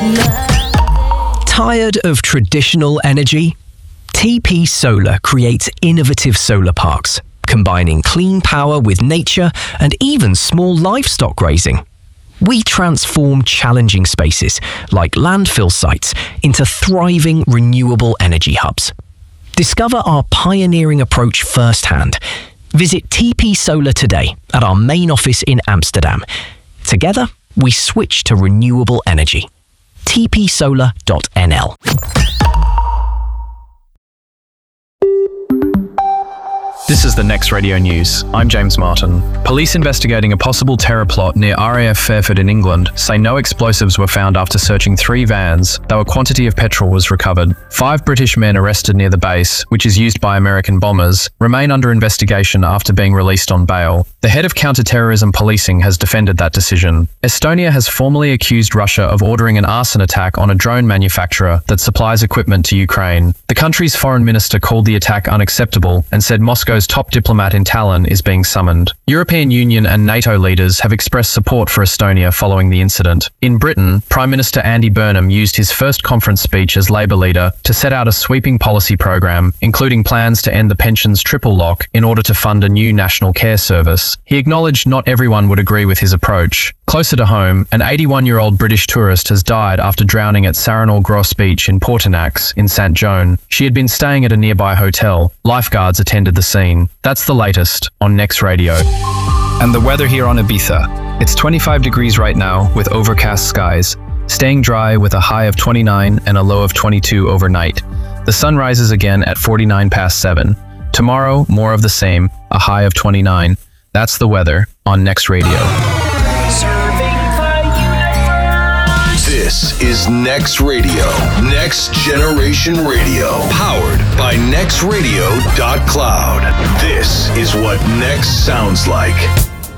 Tired of traditional energy? TP Solar creates innovative solar parks, combining clean power with nature and even small livestock grazing. We transform challenging spaces, like landfill sites, into thriving renewable energy hubs. Discover our pioneering approach firsthand. Visit TP Solar today at our main office in Amsterdam. Together, we switch to renewable energy. tpsolar.nl. This is the Next Radio News. I'm James Martin. Police investigating a possible terror plot near RAF Fairford in England say no explosives were found after searching 3 vans, though a quantity of petrol was recovered. 5 British men arrested near the base, which is used by American bombers, remain under investigation after being released on bail. The head of counter-terrorism policing has defended that decision. Estonia has formally accused Russia of ordering an arson attack on a drone manufacturer that supplies equipment to Ukraine. The country's foreign minister called the attack unacceptable and said Moscow's top diplomat in Tallinn is being summoned. European Union and NATO leaders have expressed support for Estonia following the incident. In Britain, Prime Minister Andy Burnham used his first conference speech as Labour leader to set out a sweeping policy program, including plans to end the pensions triple lock in order to fund a new national care service. He acknowledged not everyone would agree with his approach. Closer to home, an 81-year-old British tourist has died after drowning at Saranol Gross Beach in Portinax in St. Joan. She had been staying at a nearby hotel. Lifeguards attended the scene. That's the latest on Next Radio. And the weather here on Ibiza. It's 25 degrees right now with overcast skies, staying dry with a high of 29 and a low of 22 overnight. The sun rises again at 49 past 7. Tomorrow, more of the same, a high of 29. That's the weather on Next Radio. This is Next Radio, Next Generation Radio, powered by nextradio.cloud. This is what Next sounds like.